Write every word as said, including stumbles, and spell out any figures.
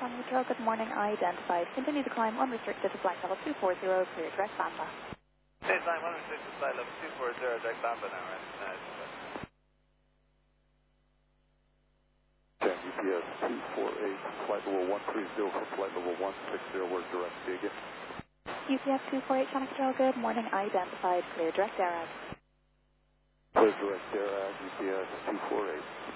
Channel Control, good morning, identified. Continue to climb unrestricted to flight level two four zero, clear direct Bamba. Hey, climb unrestricted flight level two four zero, direct Bamba now, right? Nice. ten U P S two four eight, flight level one three zero for flight level one six zero, we're direct again. U P S two four eight Channel Control, good morning, identified, clear direct A R A S. Clear direct A R A S, U P S two four eight.